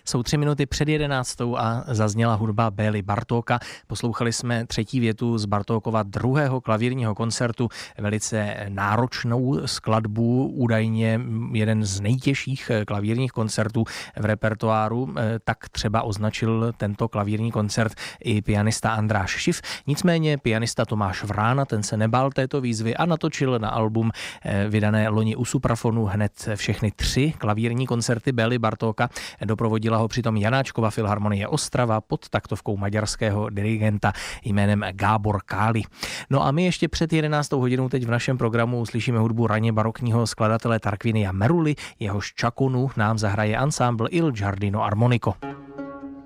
Jsou 3 minuty před 11. a zazněla hudba Bély Bartóka. Poslouchali jsme třetí větu z Bartókova druhého klavírního koncertu, velice náročnou skladbu, údajně jeden z nejtěžších klavírních koncertů v repertoáru. Tak třeba označil tento klavírní koncert i pianista Andráš Schiff. Nicméně pianista Tomáš Vrána, ten se nebál této výzvy a natočil na album vydané loni u Suprafonu hned všechny 3 klavírní koncerty Bély Bartóka. Doprovodila ho přitom Janáčkova filharmonie Ostrava pod taktovkou maďarského dirigenta jménem Gábor Káli. No a my ještě před 11. hodinou teď v našem programu uslyšíme hudbu raně barokního skladatele Tarquinia Meruly, jehož čakunu nám zahraje ansámbl Il Giardino Armonico.